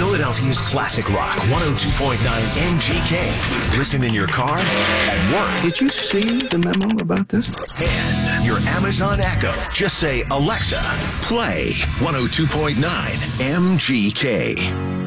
Philadelphia's classic rock 102.9 MGK. Listen in your car, at work. Did you see the memo about this? And your Amazon Echo. Just say, Alexa, play 102.9 MGK.